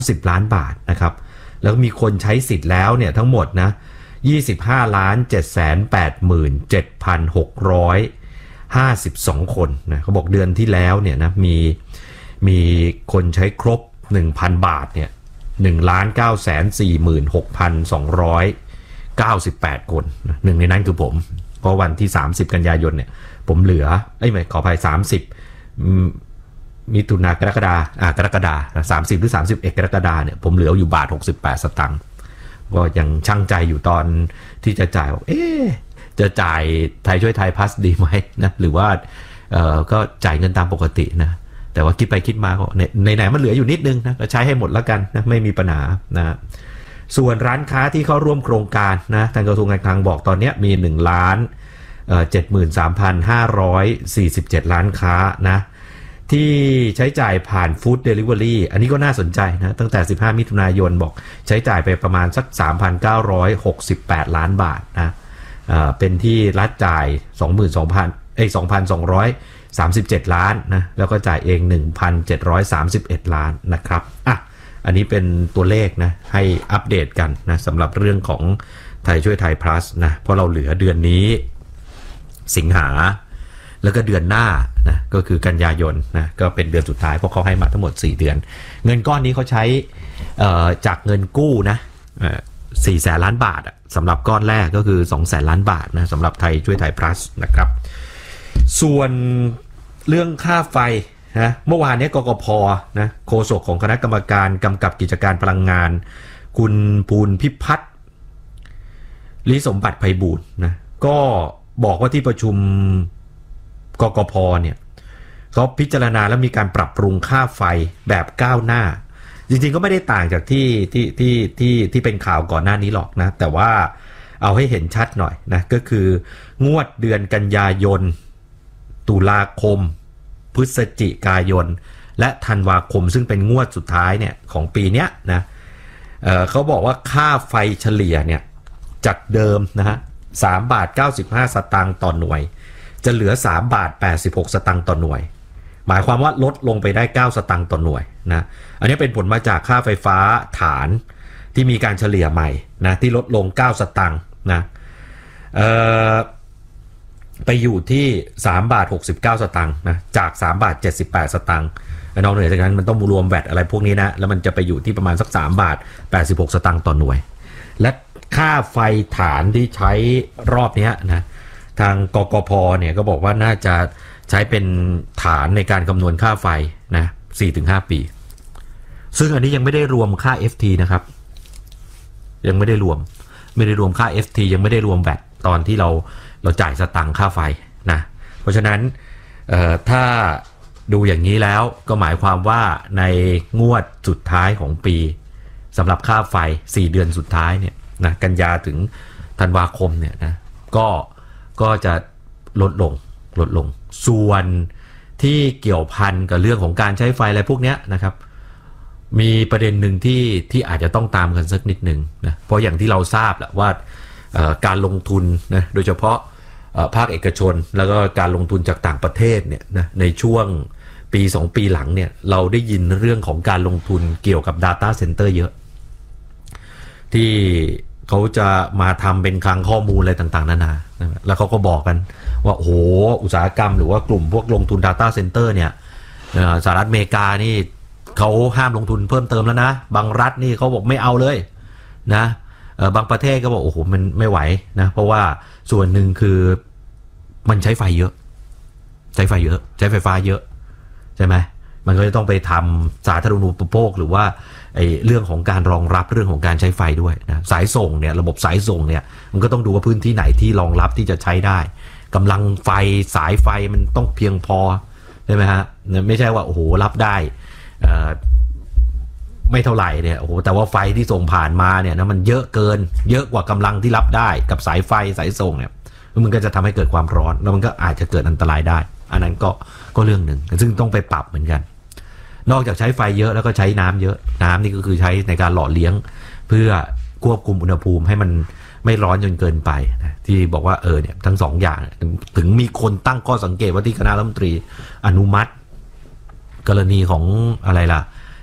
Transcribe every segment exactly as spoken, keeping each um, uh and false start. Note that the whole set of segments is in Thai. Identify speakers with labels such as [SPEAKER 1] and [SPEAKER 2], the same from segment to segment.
[SPEAKER 1] สิบล้านบาทนะครับแล้วมีคนใช้สิทธิ์แล้วเนี่ยทั้งหมดนะยี่สิบห้าล้านเจ็ดแสนแปดหมื่นเจ็ดพันหกร้อยห้าสิบสองคนนะเขาบอกเดือนที่แล้วเนี่ยนะมีมีคนใช้ครบ หนึ่งพัน บาทเนี่ย หนึ่งล้านเก้าแสนสี่หมื่นหกพันสองร้อยเก้าสิบแปดคนนะหนึ่งในนั้นคือผมเพราะวันที่สามสิบกันยายนเนี่ยผมเหลือเอ้ยไม่ขออภัยสามสิบมิถุนายนกรกฎาอ่ากรกฎาสามสิบหรือสามสิบเอ็ดกรกฎาเนี่ยผมเหลืออยู่บาทหกสิบแปดสตางค์ก็ยังชั่งใจอยู่ตอนที่จะจ่ายเอ๊ะจะจ่ายไทยช่วยไทยพลัสดีไหมนะหรือว่าเอ่อก็จ่ายเงินตามปกตินะแต่ว่าคิดไปคิดมาก็ในไหนมันเหลืออยู่นิดนึงนะก็ใช้ให้หมดแล้วกันนะไม่มีปัญหานะส่วนร้านค้าที่เข้าร่วมโครงการนะทางกระทรวงการคลังบอกตอนนี้มีหนึ่งล้านเจ็ดหมื่นสามพันห้าร้อยสี่สิบเจ็ดล้านค้านะที่ใช้จ่ายผ่านฟู้ดเดลิเวอรี่อันนี้ก็น่าสนใจนะตั้งแต่สิบห้ามิถุนายนบอกใช้จ่ายไปประมาณสัก สามพันเก้าร้อยหกสิบแปดล้านบาทนะเอ่อเป็นที่รัฐจ่าย สองหมื่นสองพัน เอ้ย สองพันสองร้อยสามสิบเจ็ด ล้านนะแล้วก็จ่ายเอง หนึ่งพันเจ็ดร้อยสามสิบเอ็ด ล้านนะครับอ่ะอันนี้เป็นตัวเลขนะให้อัปเดตกันนะสำหรับเรื่องของไทยช่วยไทย plus นะเพราะเราเหลือเดือนนี้สิงหาแล้วก็เดือนหน้านะก็คือกันยายนนะก็เป็นเดือนสุดท้ายเพราะเขาให้มาทั้งหมดสี่เดือนเงินก้อนนี้เขาใช้จากเงินกู้นะสี่แสนล้านบาทสำหรับก้อนแรกก็คือสองแสนล้านบาทนะสำหรับไทยช่วยไทย plus นะครับส่วนเรื่องค่าไฟนะเมื่อวานนี้กกพ.นะโฆษกของคณะกรรมการกำกับกิจการพลังงานคุณภูลพิพัฒน์ลิสมบัติไพบูลย์นะก็บอกว่าที่ประชุมกกพ.เนี่ยเขาพิจารณาแล้วมีการปรับปรุงค่าไฟแบบก้าวหน้าจริงๆก็ไม่ได้ต่างจากที่ที่ที่ที่ที่เป็นข่าวก่อนหน้านี้หรอกนะแต่ว่าเอาให้เห็นชัดหน่อยนะก็คืองวดเดือนกันยายนตุลาคมพฤศจิกายนและธันวาคมซึ่งเป็นงวดสุดท้ายเนี่ยของปีเนี้ยนะเอ่อเขาบอกว่าค่าไฟเฉลี่ยเนี่ยจากเดิมนะฮะสามบาทเก้าสิบห้าสตางค์ต่อหน่วยจะเหลือสามบาทแปดสิบหกสตางค์ต่อหน่วยหมายความว่าลดลงไปได้เก้าสตางค์ต่อหน่วยนะอันนี้เป็นผลมาจากค่าไฟฟ้าฐานที่มีการเฉลี่ยใหม่นะที่ลดลงเก้าสตางค์นะเอ่อไปอยู่ที่สามบาทหกสิบเก้าสตางค์นะจากสามบาทเจ็ดสิบแปดสตางค์นอกเหนือจากนั้นมันต้องรวมแวตอะไรพวกนี้นะแล้วมันจะไปอยู่ที่ประมาณสักสามบาทแปดสิบหกสตางค์ต่อหน่วยและค่าไฟฐานที่ใช้รอบนี้นะทางกกพ.เนี่ยก็บอกว่าน่าจะใช้เป็นฐานในการคำนวณค่าไฟนะ สี่ถึงห้า ปีซึ่งอันนี้ยังไม่ได้รวมค่า เอฟ ที นะครับยังไม่ได้รวมไม่ได้รวมค่า เอฟ ที ยังไม่ได้รวมแวตตอนที่เราเราจ่ายสตังค์ค่าไฟนะเพราะฉะนั้นถ้าดูอย่างนี้แล้วก็หมายความว่าในงวดสุดท้ายของปีสำหรับค่าไฟสี่เดือนสุดท้ายเนี่ยนะกันยาถึงธันวาคมเนี่ยนะก็ก็จะลดลงลดลงส่วนที่เกี่ยวพันกับเรื่องของการใช้ไฟอะไรพวกนี้นะครับมีประเด็นหนึ่งที่ที่อาจจะต้องตามกันสักนิดหนึ่งนะเพราะอย่างที่เราทราบแหละว่าการลงทุนนะโดยเฉพาะภาคเอกชนแล้วก็การลงทุนจากต่างประเทศเนี่ยนะในช่วงปีสองปีหลังเนี่ยเราได้ยินเรื่องของการลงทุนเกี่ยวกับ Data Center เยอะที่เขาจะมาทำเป็นคลังข้อมูลอะไรต่างๆนานาแล้วเขาก็บอกกันว่าโอ้โหอุตสาหกรรมหรือว่ากลุ่มพวกลงทุน Data Center เนี่ยสหรัฐอเมริกานี่เขาห้ามลงทุนเพิ่มเติมแล้วนะบางรัฐนี่เขาบอกไม่เอาเลยนะบางประเทศก็บอกโอ้โหมันไม่ไหวนะเพราะว่าส่วนหนึ่งคือมันใช้ไฟเยอะใช้ไฟเยอะใช้ไฟฟ้าเยอะใช่ไหมมันก็จะต้องไปทำสาธารณูปโภคหรือว่าไอ้เรื่องของการรองรับเรื่องของการใช้ไฟด้วยนะสายส่งเนี่ยระบบสายส่งเนี่ยมันก็ต้องดูว่าพื้นที่ไหนที่รองรับที่จะใช้ได้กำลังไฟสายไฟมันต้องเพียงพอใช่ไหมฮะไม่ใช่ว่าโอ้โหรับได้ไม่เท่าไหร่เนี่ยโอ้โหแต่ว่าไฟที่ส่งผ่านมาเนี่ยนะมันเยอะเกินเยอะกว่ากำลังที่รับได้กับสายไฟสายส่งเนี่ยมันก็จะทำให้เกิดความร้อนแล้วมันก็อาจจะเกิดอันตรายได้อันนั้นก็ก็เรื่องหนึ่งซึ่งต้องไปปรับเหมือนกันนอกจากใช้ไฟเยอะแล้วก็ใช้น้ำเยอะน้ำนี่ก็คือใช้ในการหล่อเลี้ยงเพื่อควบคุมอุณหภูมิให้มันไม่ร้อนจนเกินไปนะที่บอกว่าเออเนี่ยทั้งสองอย่างถึงมีคนตั้งข้อสังเกตว่าที่คณะรัฐมนตรีอนุมัติกรณีของอะไรล่ะ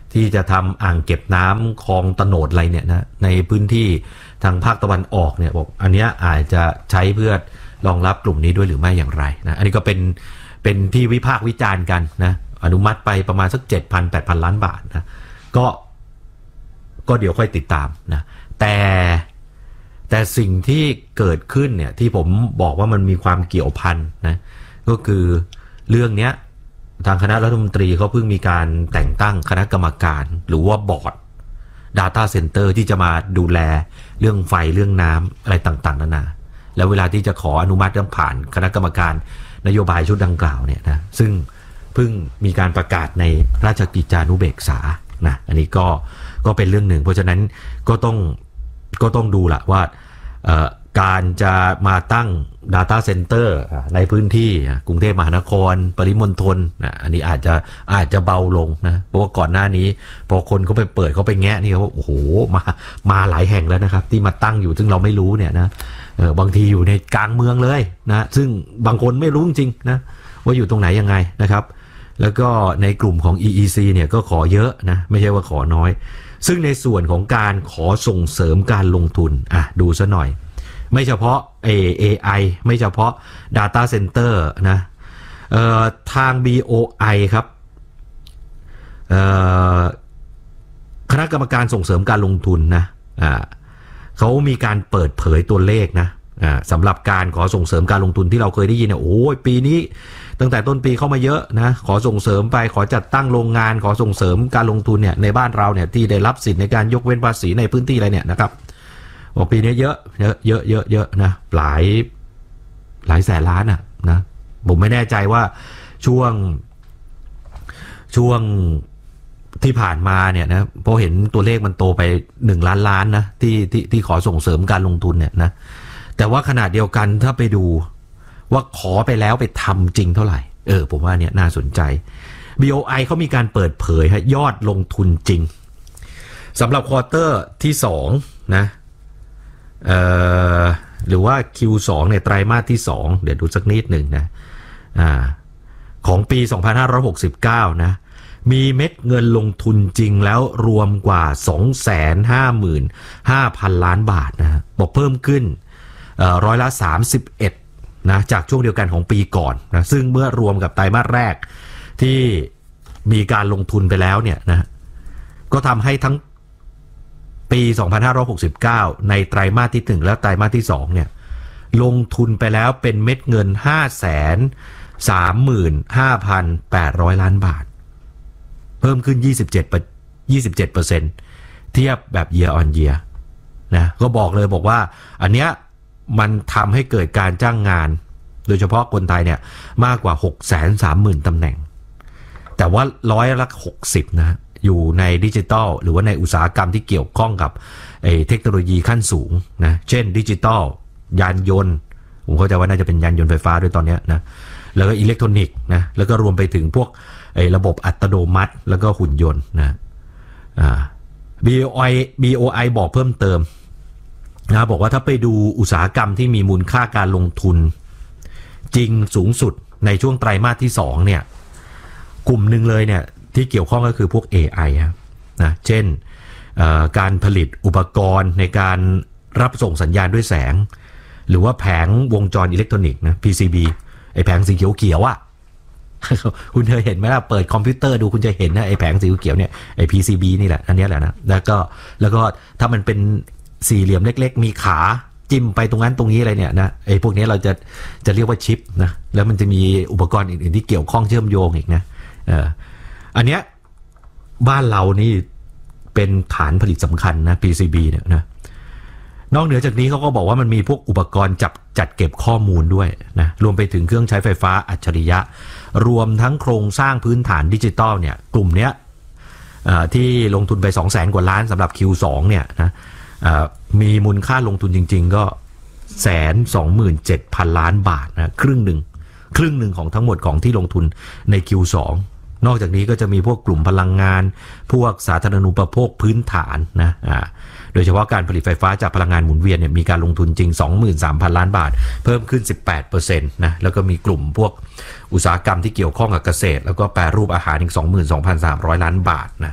[SPEAKER 1] ที่จะทำอ่างเก็บน้ำคลองตโนดอะไรเนี่ยนะในพื้นที่ทางภาคตะวันออกเนี่ยบอกอันเนี้ยอาจจะใช้เพื่อรองรับกลุ่มนี้ด้วยหรือไม่อย่างไรนะอันนี้ก็เป็นเป็นที่วิพากษ์วิจารณ์กันนะอนุมัติไปประมาณสัก เจ็ดพัน แปดพัน ล้านบาทนะก็ก็เดี๋ยวค่อยติดตามนะแต่แต่สิ่งที่เกิดขึ้นเนี่ยที่ผมบอกว่ามันมีความเกี่ยวพันนะก็คือเรื่องเนี้ยทางคณะรัฐมนตรีเขาเพิ่งมีการแต่งตั้งคณะกรรมการหรือว่าบอร์ด Data Center ที่จะมาดูแลเรื่องไฟเรื่องน้ำอะไรต่างๆนานาแล้วเวลาที่จะขออนุมัติต้องผ่านคณะกรรมการนโยบายชุดดังกล่าวเนี่ยนะซึ่งเพิ่งมีการประกาศในราชกิจจานุเบกษานะอันนี้ก็ก็เป็นเรื่องหนึ่งเพราะฉะนั้นก็ต้องก็ต้องดูละว่าการจะมาตั้ง Data Center ในพื้นที่กรุงเทพมหานครปริมณฑลนะอันนี้อาจจะอาจจะเบาลงนะเพราะว่าก่อนหน้านี้พอคนเขาไปเปิดเขาไปแงะนี่เขาโอ้โหมามาหลายแห่งแล้วนะครับที่มาตั้งอยู่ซึ่งเราไม่รู้เนี่ยนะเออบางทีอยู่ในกลางเมืองเลยนะซึ่งบางคนไม่รู้จริงๆนะว่าอยู่ตรงไหนยังไงนะครับแล้วก็ในกลุ่มของ อี อี ซี เนี่ยก็ขอเยอะนะไม่ใช่ว่าขอน้อยซึ่งในส่วนของการขอส่งเสริมการลงทุนอ่ะดูซะหน่อยไม่เฉพาะ เอ ไอ ไม่เฉพาะ Data Center นะเอ่อทาง บี โอ ไอ ครับเอ่อคณะกรรมการส่งเสริมการลงทุนนะอ่าเขามีการเปิดเผยตัวเลขนะอ่าสำหรับการขอส่งเสริมการลงทุนที่เราเคยได้ยินเนี่ยโอ้ยปีนี้ตั้งแต่ต้นปีเข้ามาเยอะนะขอส่งเสริมไปขอจัดตั้งโรงงานขอส่งเสริมการลงทุนเนี่ยในบ้านเราเนี่ยที่ได้รับสิทธิ์ในการยกเว้นภาษีในพื้นที่อะไรเนี่ยนะครับบอกปีนี้เยอะเยอะเยอะเยอะเยอะนะหลายหลายแสนล้านอ่ะนะผมไม่แน่ใจว่าช่วงช่วงที่ผ่านมาเนี่ยนะพอเห็นตัวเลขมันโตไปหนึ่งล้านล้านนะที่ที่ที่ขอส่งเสริมการลงทุนเนี่ยนะแต่ว่าขนาดเดียวกันถ้าไปดูว่าขอไปแล้วไปทำจริงเท่าไหร่เออผมว่าเนี่ยน่าสนใจ บี โอ ไอ เขามีการเปิดเผยฮะยอดลงทุนจริงสำหรับควอเตอร์ที่สองนะเอ่อหรือว่า คิว สอง เนี่ยไตรมาสที่สองเดี๋ยวดูสักนิดหนึ่งนะอ่าของปีสองพันห้าร้อยหกสิบเก้านะมีเม็ดเงินลงทุนจริงแล้วรวมกว่า สองแสนห้าหมื่นห้าพัน ล้านบาทนะบอกเพิ่มขึ้นเอ่อร้อยละสามสิบเอ็ดนะจากช่วงเดียวกันของปีก่อนนะซึ่งเมื่อรวมกับไตรมาสแรกที่มีการลงทุนไปแล้วเนี่ยนะก็ทำให้ทั้งปีสองพันห้าร้อยหกสิบเก้าในไตรมาสที่หนึ่งและไตรมาสที่สองเนี่ยลงทุนไปแล้วเป็นเม็ดเงิน ห้าแสนสามหมื่นห้าพันแปดร้อย ล้านบาทเพิ่มขึ้น ยี่สิบเจ็ดเปอร์เซ็นต์ เทียบแบบ year on year นะก็บอกเลยบอกว่าอันเนี้ยมันทำให้เกิดการจ้างงานโดยเฉพาะคนไทยเนี่ยมากกว่า หกแสนสามหมื่น ตำแหน่งแต่ว่าร้อยละหกสิบนะอยู่ในดิจิทัลหรือว่าในอุตสาหกรรมที่เกี่ยวข้องกับเทคโนโลยีขั้นสูงนะเช่นดิจิทัลยานยนต์ผมเข้าใจว่าน่าจะเป็นยานยนต์ไฟฟ้าด้วยตอนนี้นะแล้วก็อิเล็กทรอนิกส์นะแล้วก็รวมไปถึงพวกระบบอัตโนมัติแล้วก็หุ่นยนต์นะอ่า บี โอ ไอ บี โอ ไอ บอกเพิ่มเติมนะบอกว่าถ้าไปดูอุตสาหกรรมที่มีมูลค่าการลงทุนจริงสูงสุดในช่วงไตรมาสที่สองเนี่ยกลุ่มหนึ่งเลยเนี่ยที่เกี่ยวข้องก็คือพวก เอ ไอ ครับนะเช่นการผลิตอุปกรณ์ในการรับส่งสัญญาณด้วยแสงหรือว่าแผงวงจรอิเล็กทรอนิกส์นะ พี ซี บี ไอแผงสีเขียวๆอ่ะ คุณเคยเห็นไหมล่ะเปิดคอมพิวเตอร์ดูคุณจะเห็นนะไอแผงสีเขียวเนี่ยไอ พี ซี บี นี่แหละอันนี้แหละนะแล้วก็แล้วก็ถ้ามันเป็นสี่เหลี่ยมเล็กๆมีขาจิ้มไปตรงนั้นตรงนี้อะไรเนี่ยนะไอพวกนี้เราจะจะเรียกว่าชิปนะแล้วมันจะมีอุปกรณ์อื่นๆที่เกี่ยวข้องเชื่อมโยงอีกนะเอออันเนี้ยบ้านเรานี่เป็นฐานผลิตสำคัญนะ พี ซี บี เนี่ยนะนอกเหนือจากนี้เขาก็บอกว่ามันมีพวกอุปกรณ์จับจัดเก็บข้อมูลด้วยนะรวมไปถึงเครื่องใช้ไฟฟ้าอัจฉริยะรวมทั้งโครงสร้างพื้นฐานดิจิตอลเนี่ยกลุ่มเนี้ยที่ลงทุนไป สองแสน กว่าล้านสำหรับ คิว สอง เนี่ยนะมีมูลค่าลงทุนจริงๆก็ หนึ่งแสนสองหมื่นเจ็ดพัน ล้านบาทนะครึ่งหนึ่งครึ่งหนึ่งของทั้งหมดของที่ลงทุนใน คิว สองนอกจากนี้ก็จะมีพวกกลุ่มพลังงานพวกสาธารณูปโภคพื้นฐานนะอ่าโดยเฉพาะการผลิตไฟฟ้าจากพลังงานหมุนเวียนเนี่ยมีการลงทุนจริง สองหมื่นสามพัน ล้านบาทเพิ่มขึ้น สิบแปดเปอร์เซ็นต์ นะแล้วก็มีกลุ่มพวกอุตสาหกรรมที่เกี่ยวข้องกับเกษตรแล้วก็แปรรูปอาหารอีก สองหมื่นสองพันสามร้อย ล้านบาทนะ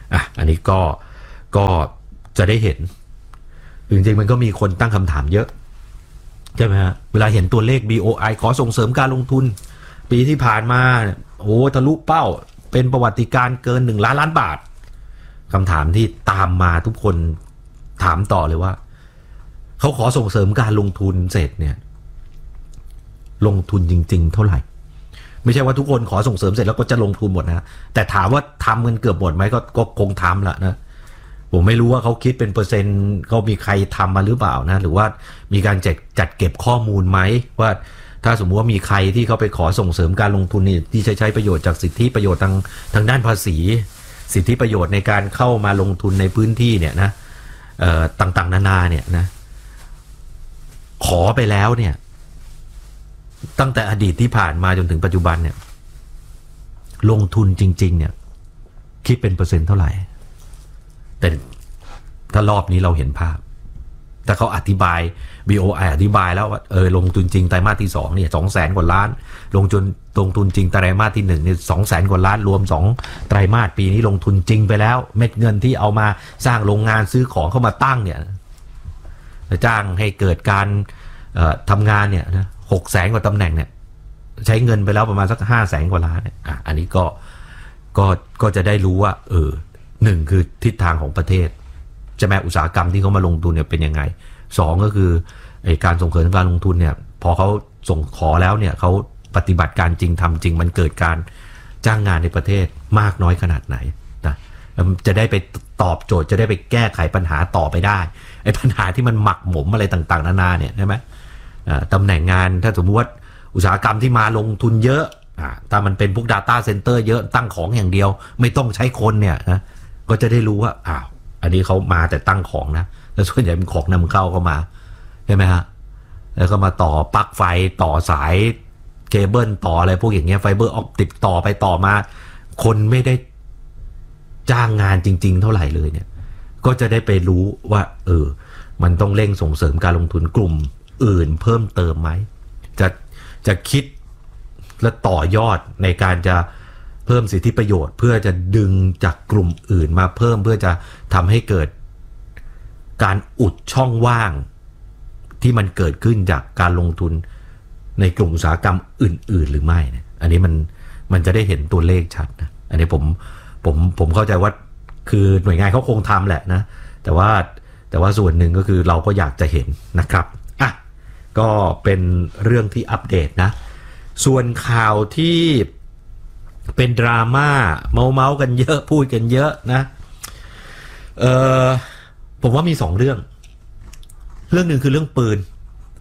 [SPEAKER 1] อ่ะอันนี้ก็ก็จะได้เห็นจริงๆมันก็มีคนตั้งคำถามเยอะใช่ไหมฮะเวลาเห็นตัวเลข บี โอ ไอ ขอส่งเสริมการลงทุนปีที่ผ่านมาโอ้ทะลุเป้าเป็นประวัติการณ์เกินหนึ่งล้านล้านบาทคำถามที่ตามมาทุกคนถามต่อเลยว่าเขาขอส่งเสริมการลงทุนเสร็จเนี่ยลงทุนจริงๆเท่าไหร่ไม่ใช่ว่าทุกคนขอส่งเสริมเสร็จแล้วก็จะลงทุนหมดนะแต่ถามว่าทำเงินเกือบหมดไหมก็ก็คงทำละนะผมไม่รู้ว่าเขาคิดเป็นเปอร์เซ็นต์เขามีใครทำมาหรือเปล่านะหรือว่ามีการจัดจัดเก็บข้อมูลไหมว่าถ้าสมมุติว่ามีใครที่เขาไปขอส่งเสริมการลงทุนนี่ที่ใช้ใช้ประโยชน์จากสิทธิประโยชน์ทางทางด้านภาษีสิทธิประโยชน์ในการเข้ามาลงทุนในพื้นที่เนี่ยนะเอ่อต่างๆนานาเนี่ยนะขอไปแล้วเนี่ยตั้งแต่อดีตที่ผ่านมาจนถึงปัจจุบันเนี่ยลงทุนจริงๆเนี่ยคิดเป็นเปอร์เซ็นต์เท่าไหร่แต่ถ้ารอบนี้เราเห็นภาพแต่เขาอธิบาย บี โอ ไอ อธิบายแล้วว่าเออลงทุนจริงไตรมาสที่สองเนี่ยสองแสนกว่าล้านลงทุนลงทุนจริงไตรมาสที่หนึ่งเนี่ยสองแสนกว่าล้านรวมสองไตรมาสปีนี้ลงทุนจริงไปแล้วเม็ดเงินที่เอามาสร้างโรงงานซื้อของเข้ามาตั้งเนี่ยจ้างให้เกิดการทำงานเนี่ยนะหกแสนกว่าตำแหน่งเนี่ยใช้เงินไปแล้วประมาณสักห้าแสนกว่าล้านเนี่ยอ่ะอันนี้ก็ก็ก็จะได้รู้ว่าเออหนึ่งคือทิศทางของประเทศจะแม้อุตสาหกรรมที่เขามาลงทุนเนี่ยเป็นยังไงสองก็คือไอ้การส่งเสริมการลงทุนเนี่ยพอเขาส่งขอแล้วเนี่ยเขาปฏิบัติการจริงทำจริงมันเกิดการจ้างงานในประเทศมากน้อยขนาดไหนนะจะได้ไปตอบโจทย์จะได้ไปแก้ไขปัญหาต่อไปได้ไอ้ปัญหาที่มันหมักหมมอะไรต่างๆนานาเนี่ยใช่ไหมตำแหน่งงานถ้าสมมติว่าอุตสาหกรรมที่มาลงทุนเยอะถ้ามันเป็นพวก Data Center เยอะตั้งของอย่างเดียวไม่ต้องใช้คนเนี่ยนะก็จะได้รู้ว่าอ้าวอันนี้เขามาแต่ตั้งของนะแล้วส่วนใหญ่เป็นของนำเข้าเข้ามาใช่ไหมฮะแล้วก็มาต่อปลั๊กไฟต่อสายเคเบิลต่ออะไรพวกอย่างเงี้ยไฟเบอร์ออปติกต่อไปต่อมาคนไม่ได้จ้างงานจริงๆเท่าไหร่เลยเนี่ยก็จะได้ไปรู้ว่าเออมันต้องเร่งส่งเสริมการลงทุนกลุ่มอื่นเพิ่มเติมไหมจะจะคิดและต่อยอดในการจะเพิ่มสิทธิประโยชน์เพื่อจะดึงจากกลุ่มอื่นมาเพิ่มเพื่อจะทำให้เกิดการอุดช่องว่างที่มันเกิดขึ้นจากการลงทุนในกลุ่มอุตสาหกรรมอื่นๆหรือไม่เนี่ยอันนี้มันมันจะได้เห็นตัวเลขชัดนะอันนี้ผมผมผมเข้าใจว่าคือหน่วยงานเขาคงทำแหละนะแต่ว่าแต่ว่าส่วนหนึ่งก็คือเราก็อยากจะเห็นนะครับอ่ะก็เป็นเรื่องที่อัปเดตนะส่วนข่าวที่เป็นดราม่าเมาเมากันเยอะพูดกันเยอะนะเออผมว่ามีสองเรื่องเรื่องหนึ่งคือเรื่องปืน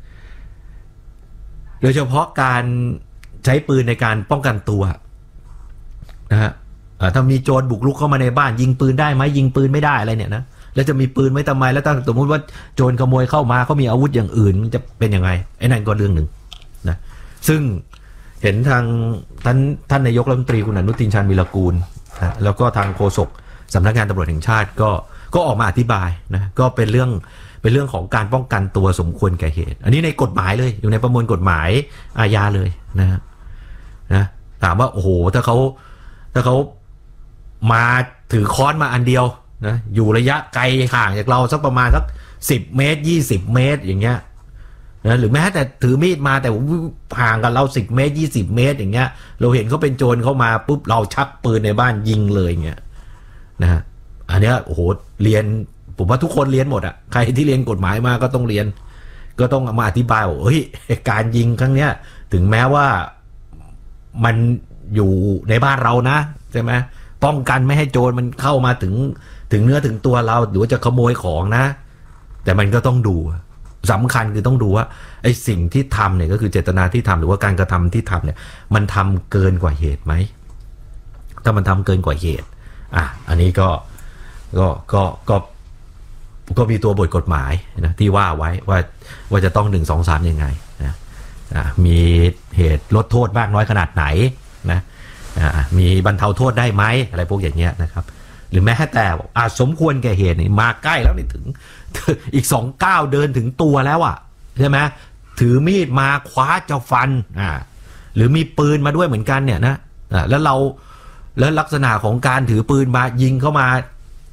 [SPEAKER 1] โดยเฉพาะการใช้ปืนในการป้องกันตัวนะฮะถ้ามีโจรบุกรุกเข้ามาในบ้านยิงปืนได้ไหมยิงปืนไม่ได้อะไรเนี่ยนะแล้วจะมีปืนไว้ทำไมแล้วถ้าสมมติว่าโจรขโมยเข้ามาเขามีอาวุธอย่างอื่นจะเป็นยังไงไอ้นั่นก็เรื่องหนึ่งนะซึ่งเห็นทางท่านท่านนายกรัฐมนตรีคุณอนุทินชาญวีรกูลนะแล้วก็ทางโฆษกสำนักงานตำรวจแห่งชาติก็ก็ออกมาอธิบายนะก็เป็นเรื่องเป็นเรื่องของการป้องกันตัวสมควรแก่เหตุอันนี้ในกฎหมายเลยอยู่ในประมวลกฎหมายอาญาเลยนะนะถามว่าโอ้โหถ้าเขาถ้าเขามาถือค้อนมาอันเดียวนะอยู่ระยะไกลห่างจากเราสักประมาณสักสิบเมตรยี่สิบเมตรอย่างเงี้ยนะหรือแม้แต่ถือมีดมาแต่ห่างกับเราสิบเมตรยี่สิบเมตรอย่างเงี้ยเราเห็นเขาเป็นโจรเข้ามาปุ๊บเราชักปืนในบ้านยิงเลยอย่างเงี้ยนะฮะอันเนี้ยโอ้โหเรียนผมว่าทุกคนเรียนหมดอ่ะใครที่เรียนกฎหมายมาก็ต้องเรียนก็ต้องมาอธิบายว่าเฮ้ยการยิงครั้งเนี้ยถึงแม้ว่ามันอยู่ในบ้านเรานะใช่ไหมป้องกันไม่ให้โจรมันเข้ามาถึงถึงเนื้อถึงตัวเราหรือว่าจะขโมยของนะแต่มันก็ต้องดูสำคัญคือต้องดูว่าไอ้สิ่งที่ทำเนี่ยก็คือเจตนาที่ทำหรือว่าการกระทำที่ทำเนี่ยมันทำเกินกว่าเหตุไหมถ้ามันทำเกินกว่าเหตุอ่ะอันนี้ก็ก็ก็ก็ก็มีตัวบทกฎหมายนะที่ว่าไว้ว่าว่าจะต้องหนึ่งสองสามยังไงนะอ่ะมีเหตุลดโทษมากน้อยขนาดไหนนะอ่ะมีบรรเทาโทษได้ไหมอะไรพวกอย่างเงี้ยนะครับหรือแม้แต่อาจสมควรแก่เหตุนี่มาใกล้แล้วนี่ถึงอีกสองก้าวเดินถึงตัวแล้วอ่ะใช่ไหมถือมีดมาคว้าจะฟันอ่าหรือมีปืนมาด้วยเหมือนกันเนี่ยนะอ่าแล้วเราแล้วลักษณะของการถือปืนมายิงเข้ามา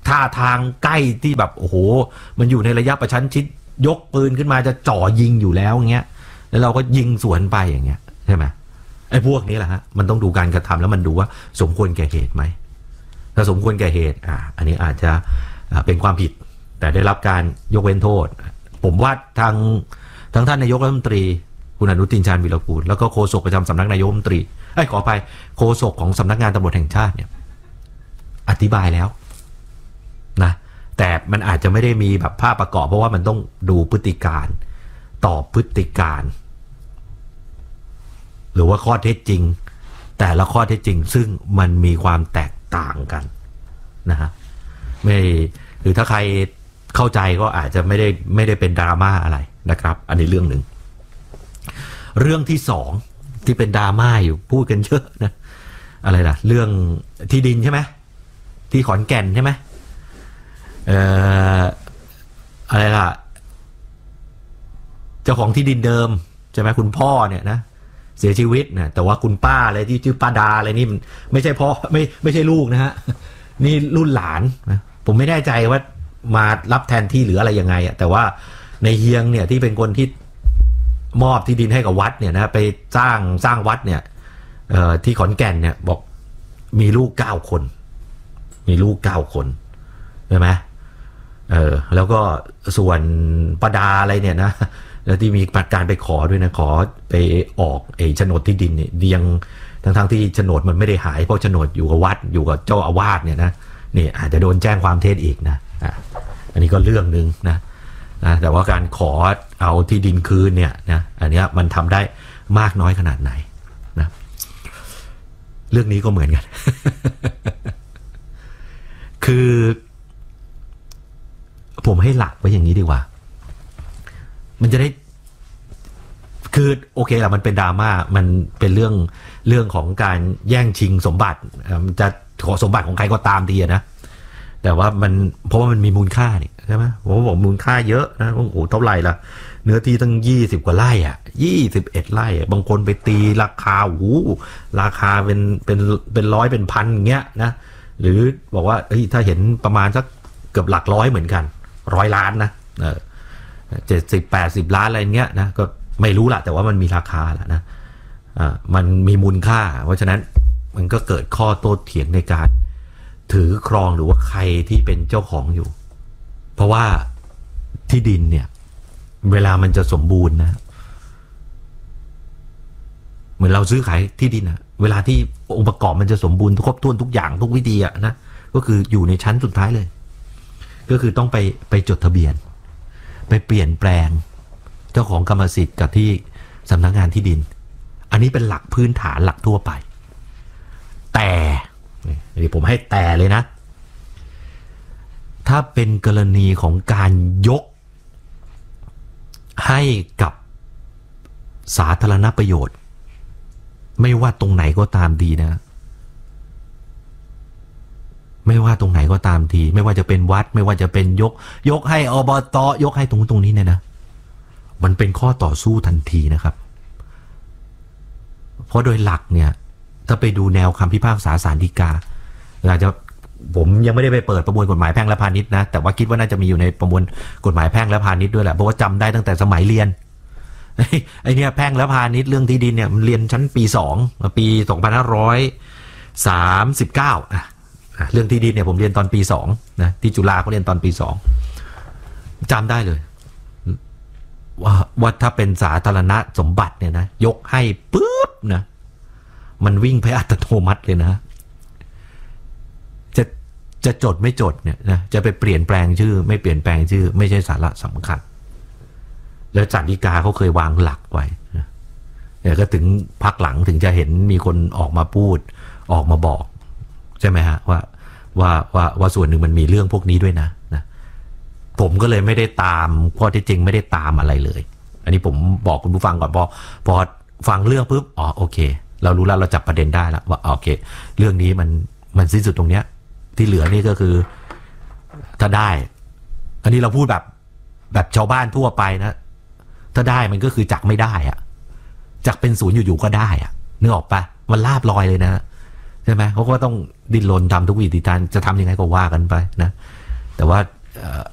[SPEAKER 1] ท่าทางใกล้ที่แบบโอ้โหมันอยู่ในระยะประชันชิดยกปืนขึ้นมาจะจ่อยิงอยู่แล้วอย่างเงี้ยแล้วเราก็ยิงสวนไปอย่างเงี้ยใช่ไหมไอ้พวกนี้แหละฮะมันต้องดูการกระทำแล้วมันดูว่าสมควรแก่เหตุไหมถ้าสมควรแก่เหตุอ่าอันนี้อาจจะเป็นความผิดแต่ได้รับการยกเว้นโทษผมว่าทางทางท่านนายกรัฐมนตรีคุณอนุทินชาญวีรกูลแล้วก็โฆษกประจำสำนักนายกรัฐมนตรีไอ้ขอไปโฆษกของสำนักงานตำรวจแห่งชาติเนี่ยอธิบายแล้วนะแต่มันอาจจะไม่ได้มีแบบภาพประกอบเพราะว่ามันต้องดูพฤติการตอบพฤติการหรือว่าข้อเท็จจริงแต่ละข้อเท็จจริงซึ่งมันมีความแตกต่างกันนะฮะไม่หรือถ้าใครเข้าใจก็อาจจะไม่ได้ไม่ได้เป็นดราม่าอะไรนะครับอันนี้เรื่องหนึ่งเรื่องที่สองที่เป็นดราม่าอยู่พูดกันเยอะนะอะไรล่ะเรื่องที่ดินใช่ไหมที่ขอนแก่นใช่ไหมเอ่ออะไรล่ะเจ้าของที่ดินเดิมใช่ไหมคุณพ่อเนี่ยนะเสียชีวิตนะแต่ว่าคุณป้าอะไรที่ชื่อป้าดาอะไรนี่มันไม่ใช่พ่อไม่ไม่ใช่ลูกนะฮะนี่รุ่นหลานนะผมไม่แน่ใจว่ามารับแทนที่หรืออะไรยังไงอะแต่ว่าในเฮียงเนี่ยที่เป็นคนที่มอบที่ดินให้กับวัดเนี่ยนะไปสร้างสร้างวัดเนี่ยเอ่อที่ขอนแก่นเนี่ยบอกมีลูกเก้าคนมีลูกเก้าคนใช่ไหมเออแล้วก็ส่วนป้าดาอะไรเนี่ยนะแล้วที่มีการไปขอด้วยนะขอไปออกไอ้โฉนดที่ดินเนี่ยยังทั้งทั้งที่โฉนดมันไม่ได้หายเพราะโฉนดอยู่กับวัดอยู่กับเจ้าอาวาสเนี่ยนะนี่อาจจะโดนแจ้งความเท็จอีกนะอ่ะอันนี้ก็เรื่องนึงนะนะแต่ว่าการขอเอาที่ดินคืนเนี่ยนะอันนี้มันทำได้มากน้อยขนาดไหนนะเรื่องนี้ก็เหมือนกัน คือผมให้หลักไว้อย่างนี้ดีกว่ามันจะได้คือโอเคแหละมันเป็นดราม่ามันเป็นเรื่องเรื่องของการแย่งชิงสมบัติมันจะขอสมบัติของใครก็ตามทีนะแต่ว่ามันเพราะว่ามันมีมูลค่านี่ใช่ไหมผมบอกมูลค่าเยอะนะโอ้โหเท่าไหร่ละเนื้อที่ตั้งยี่สิบกว่าไร่อ่ะยี่สิบเอ็ดไร่บางคนไปตีราคาโอ้โหราคาเป็นเป็นเป็นร้อยเป็นพันอย่างเงี้ยนะหรือบอกว่าเฮ้ยถ้าเห็นประมาณสักเกือบหลักร้อยเหมือนกันร้อยล้านนะเออเจ็ดสิบแปดสิบล้านอะไรเงี้ยนะก็ไม่รู้ละแต่ว่ามันมีราคาแหละนะอ่ามันมีมูลค่าเพราะฉะนั้นมันก็เกิดข้อโต้เถียงในการถือครองหรือว่าใครที่เป็นเจ้าของอยู่เพราะว่าที่ดินเนี่ยเวลามันจะสมบูรณ์นะเหมือนเราซื้อขายที่ดินนะเวลาที่องค์ประกอบมันจะสมบูรณ์ครบถ้วนทุกอย่างทุกวิธีอะนะก็คืออยู่ในชั้นสุดท้ายเลยก็คือต้องไปไปจดทะเบียนไปเปลี่ยนแปลงเจ้าของกรรมสิทธิ์กับที่สำนักงานที่ดินอันนี้เป็นหลักพื้นฐานหลักทั่วไปแต่นี่ผมให้แต่เลยนะถ้าเป็นกรณีของการยกให้กับสาธารณประโยชน์ไม่ว่าตรงไหนก็ตามดีนะไม่ว่าตรงไหนก็ตามทีไม่ว่าจะเป็นวัดไม่ว่าจะเป็นยกยกให้อบต.ยกให้ตรงตรงนี้เนี่ยนะมันเป็นข้อต่อสู้ทันทีนะครับเพราะโดยหลักเนี่ยถ้าไปดูแนวคำพิพากษาศาลฎีกาอาจจะผมยังไม่ได้ไปเปิดประมวลกฎหมายแพ่งและพาณิชย์นะแต่ว่าคิดว่าน่าจะมีอยู่ในประมวลกฎหมายแพ่งและพาณิชย์ด้วยแหละเพราะว่าจำได้ตั้งแต่สมัยเรียนไอ้เนี่ยแพ่งและพาณิชย์เรื่องที่ดินเนี่ยมันเรียนชั้นปีสองปีสองพันห้าร้อยสามสิบเก้าอ่ะเรื่องที่ดินเนี่ยผมเรียนตอนปีสองนะที่จุฬาเขาเรียนตอนปีสองจำได้เลยว่าว่าถ้าเป็นสาธารณสมบัติเนี่ยนะยกให้ปุ๊บนะมันวิ่งไปอัตโนมัติเลยนะจะจะจดไม่จดเนี่ยนะจะไปเปลี่ยนแปลงชื่อไม่เปลี่ยนแปลงชื่อไม่ใช่สาระสำคัญแล้วศาลฎีกาเขาเคยวางหลักไว้นะแต่ก็ถึงพักหลังถึงจะเห็นมีคนออกมาพูดออกมาบอกใช่ไหมฮะว่าว่าว่าว่าส่วนหนึ่งมันมีเรื่องพวกนี้ด้วยนะนะผมก็เลยไม่ได้ตามข้อที่จริงไม่ได้ตามอะไรเลยอันนี้ผมบอกคุณผู้ฟังก่อนพอพอฟังเรื่องปุ๊บอ๋อโอเคเรารู้แล้วเราจับประเด็นได้แล้วว่าโอเคเรื่องนี้มันมันสิ้นสุดตรงเนี้ยที่เหลือนี่ก็คือถ้าได้อันนี้เราพูดแบบแบบชาวบ้านทั่วไปนะถ้าได้มันก็คือจักไม่ได้อะจักเป็นศูนย์อยู่ๆก็ได้อะนึกออกปะมันลาบลอยเลยนะใช่ไหมเขาก็ต้องดิ้นรนทำทุกวิถีทางจะทำยังไงก็ว่ากันไปนะแต่ว่า